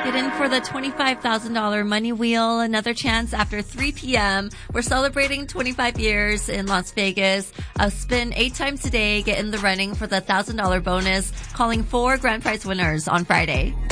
Get in for the $25,000 money wheel. Another chance after 3 p.m. We're celebrating 25 years in Las Vegas. Spin 8 times today. Get in the running for the $1,000 bonus. Calling 4 grand prize winners on Friday.